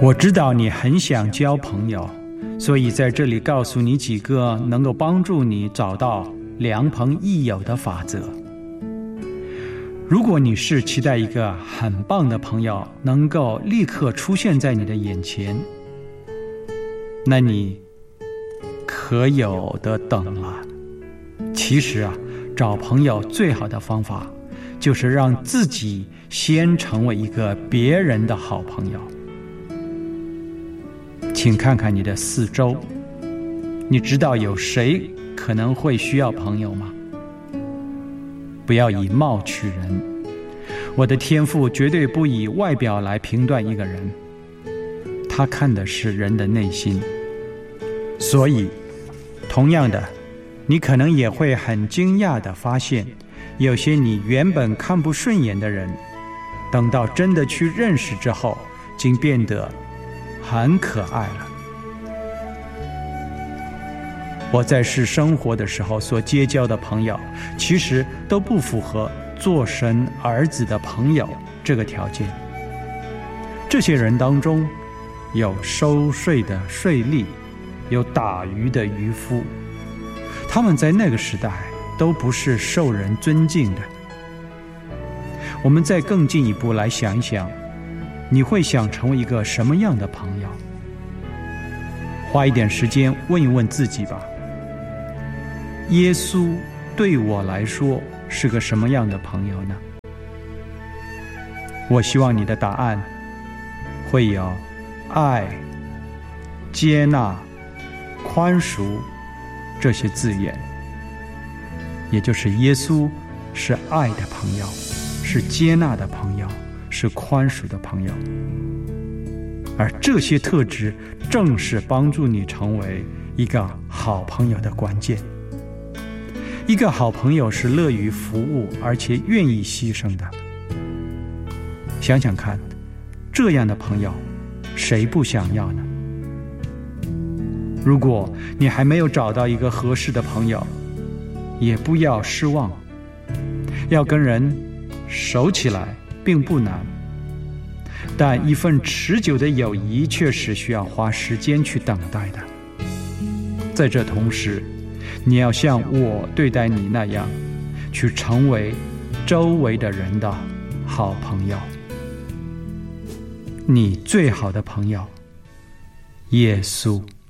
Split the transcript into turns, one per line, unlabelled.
我知道你很想交朋友，所以在这里告诉你几个能够帮助你找到良朋益友的法则。如果你是期待一个很棒的朋友能够立刻出现在你的眼前，那你可有的等了。其实找朋友最好的方法就是让自己先成为一个别人的好朋友。请看看你的四周，你知道有谁可能会需要朋友吗？不要以貌取人，我的天父绝对不以外表来评断一个人，他看的是人的内心。所以同样的，你可能也会很惊讶地发现，有些你原本看不顺眼的人，等到真的去认识之后，竟变得很可爱了。我在世生活的时候所结交的朋友，其实都不符合做神儿子的朋友这个条件。这些人当中，有收税的税吏，有打鱼的渔夫，他们在那个时代都不是受人尊敬的。我们再更进一步来想一想，你会想成为一个什么样的朋友？花一点时间问一问自己吧。耶稣对我来说是个什么样的朋友呢？我希望你的答案会有爱、接纳、宽恕这些字眼，也就是耶稣是爱的朋友，是接纳的朋友，是宽恕的朋友。而这些特质正是帮助你成为一个好朋友的关键。一个好朋友是乐于服务，而且愿意牺牲的。想想看，这样的朋友谁不想要呢？如果你还没有找到一个合适的朋友，也不要失望。要跟人熟起来并不难，但一份持久的友谊确实需要花时间去等待的。在这同时，你要像我对待你那样，去成为周围的人的好朋友。你最好的朋友，耶稣。